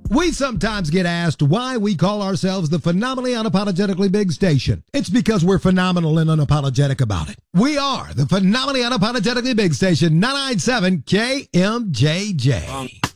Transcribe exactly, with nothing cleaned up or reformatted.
We sometimes get asked why we call ourselves the Phenomenally Unapologetically Big Station. It's because we're phenomenal and unapologetic about it. We are the Phenomenally Unapologetically Big Station, nine ninety-seven K M J J.